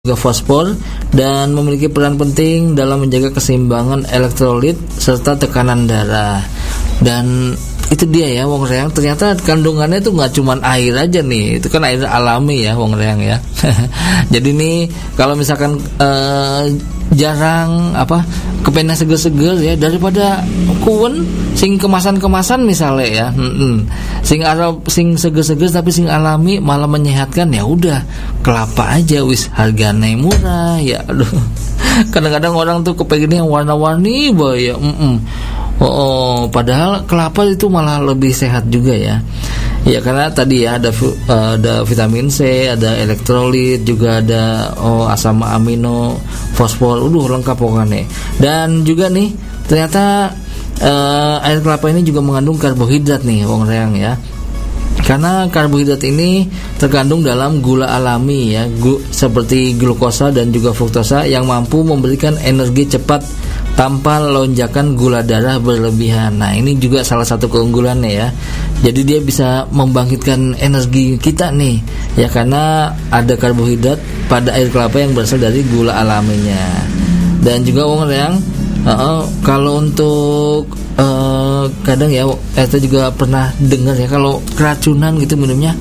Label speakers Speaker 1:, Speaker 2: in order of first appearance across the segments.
Speaker 1: juga fosfor dan memiliki peran penting dalam menjaga keseimbangan elektrolit serta tekanan darah. Dan itu dia ya Wong Reang, ternyata kandungannya itu nggak cuma air aja nih, itu kan air alami ya Wong Reang ya. Jadi nih kalau misalkan jarang kepengen seger-seger ya, daripada kuwen sing kemasan-kemasan misalnya ya, sing seger-seger tapi sing alami malah menyehatkan, ya udah kelapa aja wis, harganya murah ya. Aduh, kadang-kadang orang tuh kepengen yang warna-warni boy ya. Padahal kelapa itu malah lebih sehat juga ya. Ya karena tadi ya ada vitamin C, ada elektrolit, juga ada asam amino, fosfor, lengkap pokoknya. Dan juga nih ternyata air kelapa ini juga mengandung karbohidrat nih Wong Reang ya. Karena karbohidrat ini terkandung dalam gula alami ya, seperti glukosa dan juga fruktosa yang mampu memberikan energi cepat tanpa lonjakan gula darah berlebihan. Nah, ini juga salah satu keunggulannya ya. Jadi dia bisa membangkitkan energi kita nih ya, karena ada karbohidrat pada air kelapa yang berasal dari gula alaminya. Dan juga Wong Reang, kalau untuk kadang ya kita juga pernah dengar ya, kalau keracunan gitu minumnya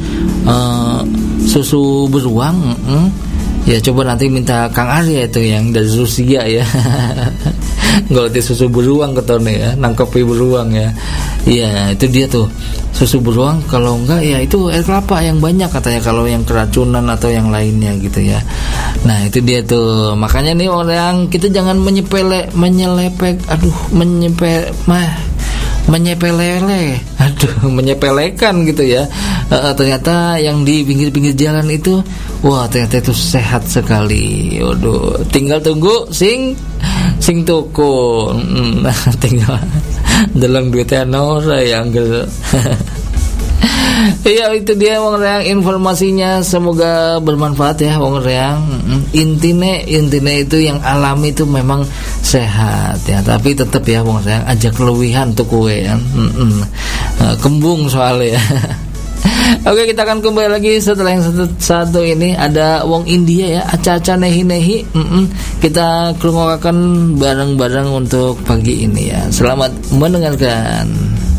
Speaker 1: susu beruang, ya coba nanti minta Kang Arya itu yang dari Rusia ya. Nggak susu beruang ketone ya, nangkepi beruang ya. Iya, itu dia tuh susu beruang. Kalau enggak ya itu air kelapa yang banyak katanya, kalau yang keracunan atau yang lainnya gitu ya. Nah, itu dia tuh. Makanya nih orang kita jangan menyepelekan gitu ya. Ternyata yang di pinggir-pinggir jalan itu, wah ternyata itu sehat sekali. Waduh, tinggal tunggu sing toko. Tinggal dalam duitnya yang gitu. Iya, itu dia Wong Reang informasinya, semoga bermanfaat ya Wong Reang. Intine itu yang alami itu memang sehat ya, tapi tetap ya Wong Reang aja kelewihan tuh kue ya. Kembung soalnya ya. Oke, kita akan kembali lagi setelah yang satu ini. Ada Wong India ya, aca-aca nehi-nehi. Kita krungokaken bareng-bareng untuk pagi ini ya. Selamat mendengarkan.